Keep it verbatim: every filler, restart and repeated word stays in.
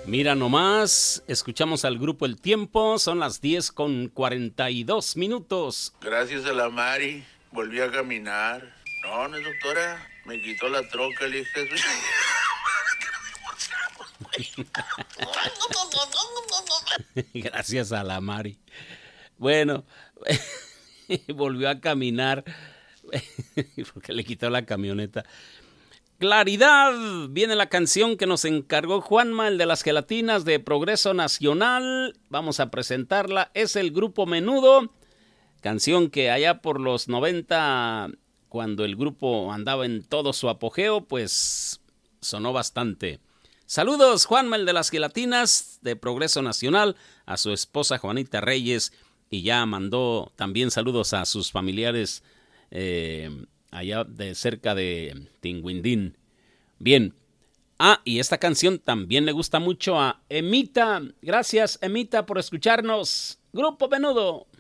Mira nomás, escuchamos al grupo El Tiempo, son las diez con cuarenta y dos minutos. Gracias a la Mari, volví a caminar. No, no, doctora, me quitó la troca, le dije. Gracias a la Mari. Bueno, volvió a caminar porque le quitó la camioneta. Claridad, viene la canción que nos encargó Juanma, el de las gelatinas de Progreso Nacional. Vamos a presentarla, es el grupo Menudo, canción que allá por los noventa, cuando el grupo andaba en todo su apogeo, pues sonó bastante. Saludos, Juanma, el de las gelatinas de Progreso Nacional, a su esposa Juanita Reyes, y ya mandó también saludos a sus familiares eh, allá de cerca de Tinguindín. Bien. Ah, y esta canción también le gusta mucho a Emita. Gracias, Emita, por escucharnos. Grupo Menudo.